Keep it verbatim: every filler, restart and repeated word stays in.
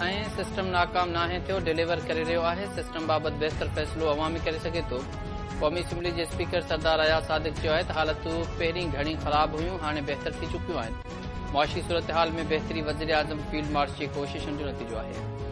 ऐं सिस्टम नाकाम नाहे थियो, डिलीवर करे रहियो आहे। सिस्टम बाबति बहितर फ़ैसिलो अवामी करे सघे थो। क़ौमी असैम्बली जे स्पीकर सरदार अयाज सादिक चयो आहे त हालतूं पहिरीं घणी ख़राब हुयूं, हाणे बहितर थी चुकियूं आहिनि। मुआशी सूरत हाल में बहितरी वज़ीर आज़म फील्ड मार्च जी कोशिशुनि जो नतीजो आहे।